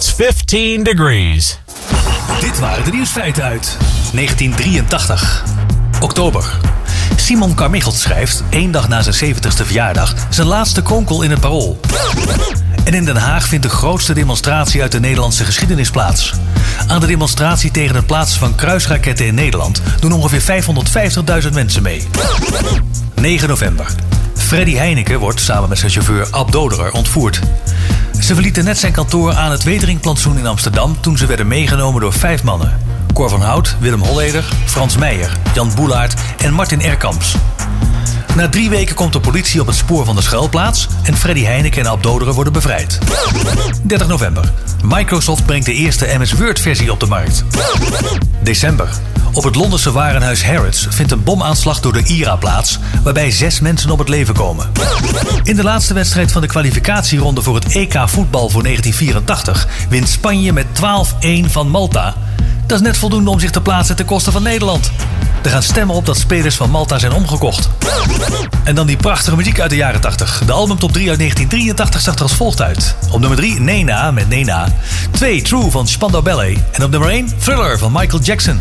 it's 15 degrees. Dit waren de nieuwsfeiten uit 1983. Oktober. Simon Carmichelt schrijft, 1 dag na zijn 70ste verjaardag, zijn laatste kronkel in het Parool. En in Den Haag vindt de grootste demonstratie uit de Nederlandse geschiedenis plaats. Aan de demonstratie tegen het plaatsen van kruisraketten in Nederland doen ongeveer 550.000 mensen mee. 9 november. Freddy Heineken wordt samen met zijn chauffeur Ab Doderer ontvoerd. Ze verlieten net zijn kantoor aan het Weteringplantsoen in Amsterdam toen ze werden meegenomen door 5 mannen. Cor van Hout, Willem Holleder, Frans Meijer, Jan Boelaert en Martin Erkamps. Na 3 weken komt de politie op het spoor van de schuilplaats en Freddy Heineken en Ab Doderer worden bevrijd. 30 november. Microsoft brengt de eerste MS Word-versie op de markt. December. Op het Londense warenhuis Harrods vindt een bomaanslag door de IRA plaats, waarbij 6 mensen om het leven komen. In de laatste wedstrijd van de kwalificatieronde voor het EK voetbal voor 1984 wint Spanje met 12-1 van Malta. Dat is net voldoende om zich te plaatsen ten koste van Nederland. Er gaan stemmen op dat spelers van Malta zijn omgekocht. En dan die prachtige muziek uit de jaren 80. De albumtop 3 uit 1983 zag er als volgt uit. Op nummer 3 Nena met Nena. 2 True van Spandau Ballet. En op nummer 1 Thriller van Michael Jackson.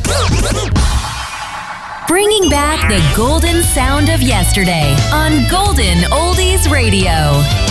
Bringing back the golden sound of yesterday on Golden Oldies Radio.